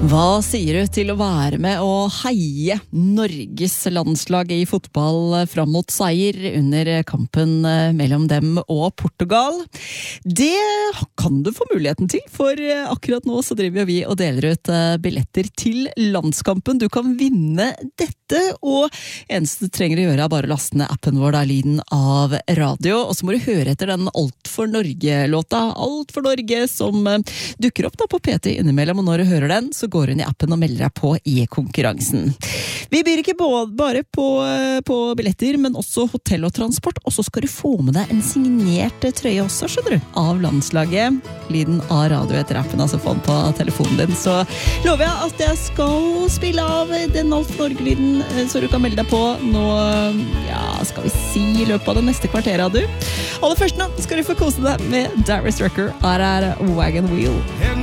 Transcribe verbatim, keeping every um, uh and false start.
Hva sier du til å være med og heie Norges landslag i fotball fram mot seier under kampen mellom dem og Portugal? Det kan du få muligheten til, for akkurat nå så driver vi og deler ut billetter til landskampen. Du kan vinne dette, og eneste du trenger å gjøre er bare å laste ned appen vår, da, lyden av radio, og så må du høre etter den Alt for Norge-låta, Alt for Norge, som dukker opp da på P T innimellom, og når du hører den, så går hun i appen og melder deg på i konkurransen. Vi byr ikke bare på, på billetter, men også hotell og transport, og så skal du få med deg en signert trøye også, skjønner du, av landslaget. Lyden av radio etter appen, altså få den på telefonen din. Så lover jeg at jeg skal spille av den Alt for Norge-lyden, så du kan melde deg på nå, ja, skal vi si, i løpet av det neste kvarteret, du. Aller først nå skal du få kose deg med Darius Rucker, her er Wagon Wheel.